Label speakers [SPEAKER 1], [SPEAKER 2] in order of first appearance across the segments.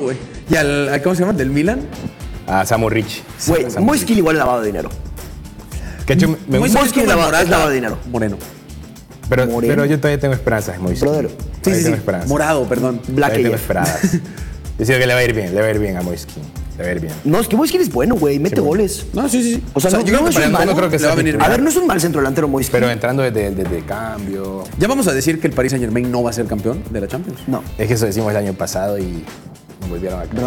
[SPEAKER 1] güey. ¿Y cómo se llama? ¿Del Milan?
[SPEAKER 2] A Samu Ricci.
[SPEAKER 3] Güey, Moiskin igual es lavado de dinero.
[SPEAKER 2] Que hecho, me gusta,
[SPEAKER 3] Moiskin es lavado de dinero.
[SPEAKER 1] Moreno.
[SPEAKER 2] pero yo todavía tengo esperanzas en Moiskin.
[SPEAKER 3] Brother.
[SPEAKER 2] Todavía tengo esperanzas.
[SPEAKER 1] Morado, perdón.
[SPEAKER 3] Black
[SPEAKER 2] Todavía tengo
[SPEAKER 3] AF.
[SPEAKER 2] esperanzas. Yo siento que le va a ir bien a Moiskin. Le va a ir bien.
[SPEAKER 3] No, es que Moiskin es bueno, güey. Mete
[SPEAKER 2] bueno.
[SPEAKER 3] goles.
[SPEAKER 1] No, sí.
[SPEAKER 3] O sea,
[SPEAKER 1] yo creo que
[SPEAKER 3] es
[SPEAKER 1] para
[SPEAKER 3] un
[SPEAKER 1] el
[SPEAKER 3] malo.
[SPEAKER 1] no creo que
[SPEAKER 2] le
[SPEAKER 1] sea
[SPEAKER 2] va a venir
[SPEAKER 1] titular.
[SPEAKER 3] A ver, no es un mal centro delantero Moiskin.
[SPEAKER 2] Pero entrando desde cambio.
[SPEAKER 1] Ya vamos a decir que el Paris Saint-Germain no va a ser campeón de la Champions.
[SPEAKER 3] No,
[SPEAKER 2] Es que eso decimos el año pasado y nos volvieron a caer.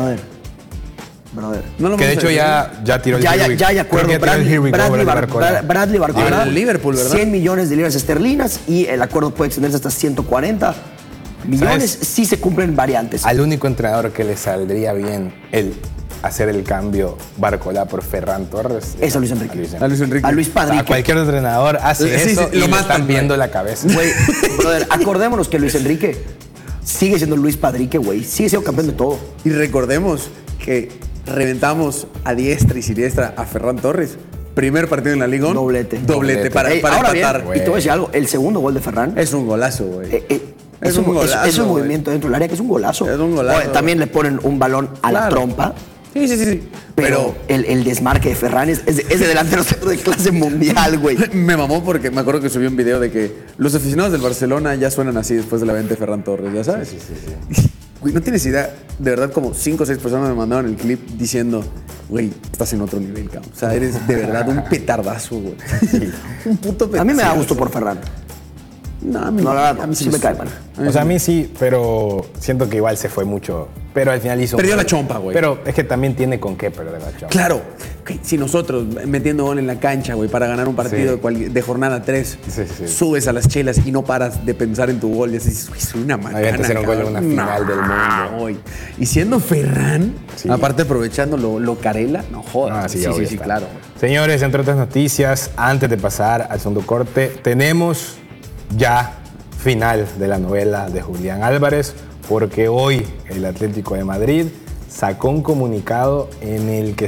[SPEAKER 3] brother.
[SPEAKER 1] No lo
[SPEAKER 2] Que de
[SPEAKER 1] vamos a
[SPEAKER 2] hecho
[SPEAKER 1] decir.
[SPEAKER 2] ya tiró el
[SPEAKER 3] Ya
[SPEAKER 2] Here We-
[SPEAKER 3] acuerdo.
[SPEAKER 2] creo que ya tiró el Here We Go,
[SPEAKER 3] Bradley Barcola.
[SPEAKER 1] Ahora el Liverpool, ¿verdad?
[SPEAKER 3] 100 millones de libras esterlinas y el acuerdo puede extenderse hasta 140 millones
[SPEAKER 2] ¿Sabes?
[SPEAKER 3] si se cumplen variantes.
[SPEAKER 2] Al único entrenador que le saldría bien el hacer el cambio Barcola por Ferran Torres
[SPEAKER 3] Es a Luis Enrique.
[SPEAKER 1] A Luis Enrique.
[SPEAKER 3] A Luis
[SPEAKER 2] O sea,
[SPEAKER 3] Padrique.
[SPEAKER 2] cualquier entrenador hace
[SPEAKER 1] Sí,
[SPEAKER 2] eso
[SPEAKER 1] sí,
[SPEAKER 2] y
[SPEAKER 1] lo
[SPEAKER 2] le
[SPEAKER 1] matan,
[SPEAKER 2] están viendo
[SPEAKER 1] güey.
[SPEAKER 2] la cabeza.
[SPEAKER 3] Güey, brother, acordémonos que Luis Enrique sigue siendo Luis Padrique, güey. Sigue siendo campeón de todo.
[SPEAKER 1] Y recordemos que reventamos a diestra y siniestra a Ferran Torres. Primer partido en la Liga.
[SPEAKER 3] Doblete.
[SPEAKER 1] Doblete para
[SPEAKER 3] Ey, ahora bien,
[SPEAKER 1] empatar.
[SPEAKER 3] y te voy a decir algo. El segundo gol de Ferran
[SPEAKER 1] Es un golazo, güey.
[SPEAKER 3] es un
[SPEAKER 1] golazo,
[SPEAKER 3] es un
[SPEAKER 1] güey.
[SPEAKER 3] movimiento dentro del área que es un golazo.
[SPEAKER 1] Es un golazo,
[SPEAKER 3] Oye, también le ponen un balón a la
[SPEAKER 1] Claro.
[SPEAKER 3] trompa.
[SPEAKER 1] Sí.
[SPEAKER 3] Pero el desmarque de Ferran es de delantero centro de clase mundial, güey.
[SPEAKER 1] Me mamó porque me acuerdo que subí un video de que los aficionados del Barcelona ya suenan así después de la venta de Ferran Torres, ¿ya sabes? Sí. Güey, no tienes idea. De verdad, como 5 o 6 personas me mandaron el clip diciendo, güey, estás en otro nivel, cabrón. O sea, eres de verdad un petardazo, güey. Un puto petardazo.
[SPEAKER 3] A mí me da gusto por Ferran.
[SPEAKER 1] No, a mí
[SPEAKER 3] No, la verdad,
[SPEAKER 1] a mí
[SPEAKER 3] sí me cae mal.
[SPEAKER 2] O sea, a mí sí, pero siento que igual se fue mucho. Pero al final hizo...
[SPEAKER 1] Perdió la chompa, güey.
[SPEAKER 2] Pero es que también tiene con qué perder la chompa.
[SPEAKER 1] Claro, que si nosotros metiendo gol en la cancha, güey, para ganar un partido de jornada 3,
[SPEAKER 2] Sí.
[SPEAKER 1] subes a las chelas y no paras de pensar en tu gol y dices, güey, soy una macana.
[SPEAKER 2] Había que hacer un gol en una
[SPEAKER 1] cabrón.
[SPEAKER 2] final del mundo.
[SPEAKER 1] Güey. Y siendo Ferran,
[SPEAKER 2] Sí.
[SPEAKER 1] aparte aprovechando lo Carela, no jodas.
[SPEAKER 2] Ah, sí,
[SPEAKER 1] sí,
[SPEAKER 2] obvio
[SPEAKER 1] sí,
[SPEAKER 2] está.
[SPEAKER 1] claro.
[SPEAKER 2] Señores, entre otras noticias, antes de pasar al segundo corte, tenemos ya final de la novela de Julián Álvarez, porque hoy el Atlético de Madrid sacó un comunicado en el que